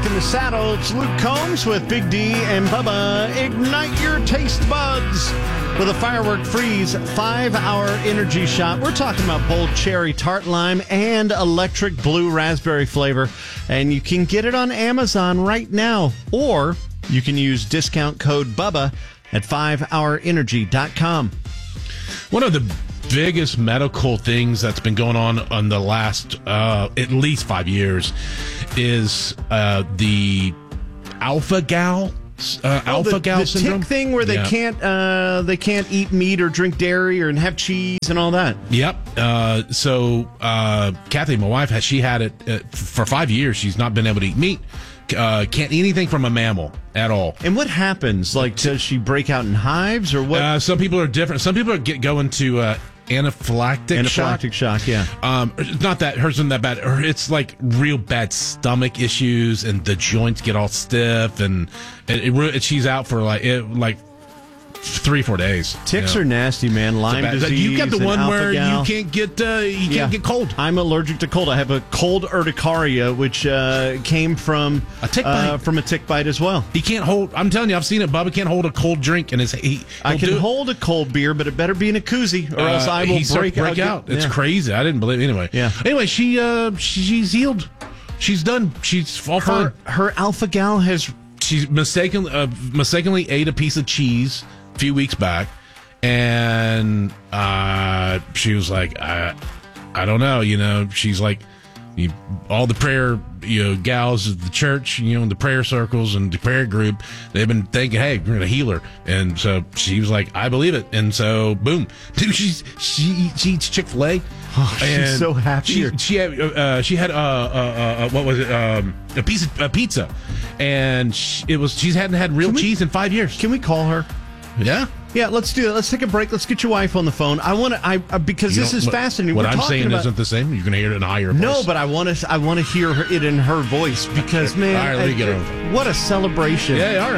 in the saddle. It's Luke Combs with Big D and Bubba. Ignite your taste buds with a firework freeze 5-hour energy shot. We're talking about bold cherry tart lime and electric blue raspberry flavor. And you can get it on Amazon right now. Or you can use discount code Bubba at 5hourenergy.com. One of the biggest medical things that's been going on the last at least 5 years is the alpha-gal the syndrome. tick thing where they can't eat meat or drink dairy or have cheese and all that. Yep. So Kathy, my wife, she had it for 5 years. She's not been able to eat meat. Can't eat anything from a mammal at all. And what happens? Like, does she break out in hives or what? Some people are different. Some people going to anaphylactic shock. Yeah. Not that hers isn't that bad. It's like real bad stomach issues, and the joints get all stiff, and she's out for like 3-4 days. Ticks are nasty, man. Lyme disease. You got the one where alpha-gal. you can't get cold. I'm allergic to cold. I have a cold urticaria, which came from a tick bite. From a tick bite as well. He can't hold. I'm telling you, I've seen it. Bubba can't hold a cold drink, and I can hold a cold beer, but it better be in a koozie, or else I will break out. It's crazy. I didn't believe it. Anyway. Yeah. Anyway, she's healed. She's done. She's all fine. Her alpha gal has. She mistakenly ate a piece of cheese a few weeks back, and she was like, I don't know, she's like, all the prayer, gals at the church, the prayer circles and the prayer group, they've been thinking, hey, we're going to heal her. And so she was like, I believe it. And so, boom. Dude, she eats Chick-fil-A. Oh, she's so happy. She had what was it? A piece of pizza, and she hadn't had real cheese in 5 years. Can we call her? Yeah, let's do it. Let's take a break. Let's get your wife on the phone. I want to, because this is fascinating. What I'm saying isn't the same. You're going to hear it in a higher voice. No, but I want to hear it in her voice because, man, all right, let me get her on the phone. What a celebration. Yeah, all right.